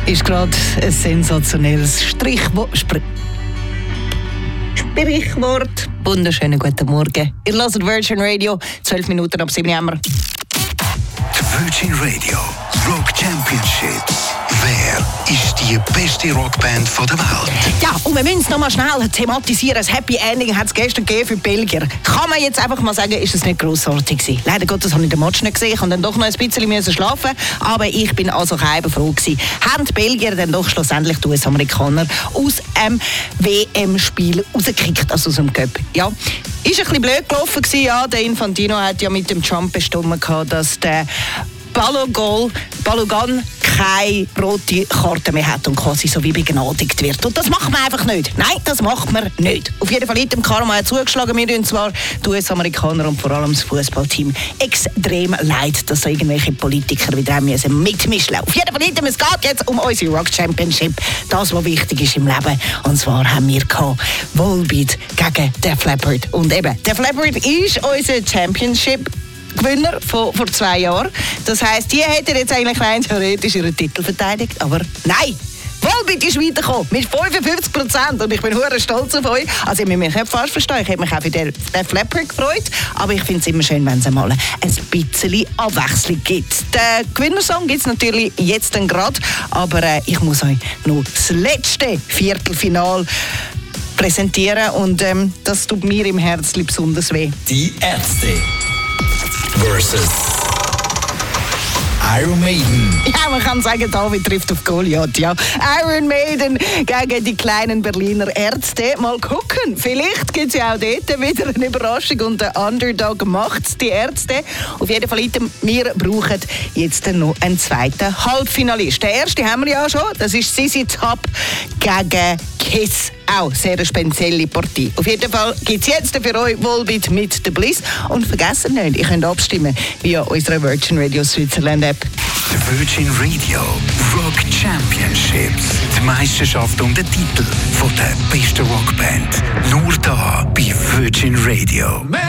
ist gerade ein sensationelles Sprichwort. Wunderschönen guten Morgen. Ihr hört Virgin Radio, 12 Minuten ab 7 Uhr. Die Virgin Radio Rock Championship. Wer ist die beste Rockband der Welt? Ja, und wir müssen es noch mal schnell thematisieren. Das Happy Ending hat es gestern gegeben für die Belgier. Kann man jetzt einfach mal sagen, ist es nicht grossartig gewesen? Leider Gottes habe ich den Match nicht gesehen. Ich musste dann doch noch ein bisschen schlafen. Aber ich bin also heilfroh gewesen. Haben die Belgier dann doch schlussendlich die US-Amerikaner aus dem WM-Spiel rausgekickt, also aus dem Cup. Ja, ist ein bisschen blöd gelaufen gewesen. Ja, der Infantino hat ja mit dem Trump bestimmt, dass der Balogun keine rote Karte mehr hat und quasi so wie begnadigt wird. Und das macht man einfach nicht. Nein, das macht man nicht. Auf jeden Fall hat dem Karma zugeschlagen. Wir tun zwar die US-Amerikaner und vor allem das Fußballteam extrem leid, dass so irgendwelche Politiker wieder haben müssen mitmischen. Auf jeden Fall es geht jetzt um unsere Rock Championship. Das, was wichtig ist im Leben. Und zwar haben wir Volbeat gegen Def Leppard. Und eben, Def Leppard ist unser Championship Gewinner von vor 2 Jahren. Das heisst, die hätten jetzt eigentlich rein theoretisch ihren Titel verteidigt, aber nein! Volbeat ist weitergekommen mit 55% und ich bin hure stolz auf euch. Also ich muss mich nicht falsch verstehen, ich hätte mich auch für den Leppard gefreut, aber ich finde es immer schön, wenn es mal ein bisschen Abwechslung gibt. Den Gewinnersong gibt es natürlich jetzt dann gerade, aber ich muss euch noch das letzte Viertelfinale präsentieren und das tut mir im Herzen besonders weh. Die Ärzte versus Iron Maiden. Ja, man kann sagen, David trifft auf Goliath. Ja. Iron Maiden gegen die kleinen Berliner Ärzte. Mal gucken, vielleicht gibt es ja auch dort wieder eine Überraschung und der Underdog macht die Ärzte. Auf jeden Fall, wir brauchen jetzt noch einen zweiten Halbfinalist. Der erste haben wir ja schon, das ist ZZ Top gegen Kiss. Auch sehr eine spezielle Partie. Auf jeden Fall gibt es jetzt für euch Volbeat mit The Bliss. Und vergessen nicht, ihr könnt abstimmen via unserer Virgin Radio Switzerland App. Die Virgin Radio Rock Championships. Die Meisterschaft um den Titel von der besten Rockband. Nur da bei Virgin Radio.